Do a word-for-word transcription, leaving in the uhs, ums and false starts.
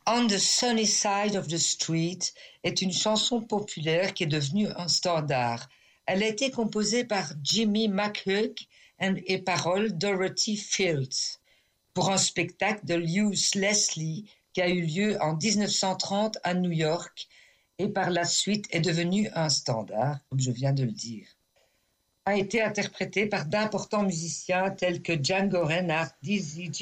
On the Sunny Side of the Street est une chanson populaire qui est devenue un standard. Elle a été composée par Jimmy McHugh et paroles Dorothy Fields pour un spectacle de Lewis Leslie qui a eu lieu en dix-neuf cent trente à New York et par la suite est devenu un standard, comme je viens de le dire. A été interprétée par d'importants musiciens tels que Django Reinhardt, Dizzy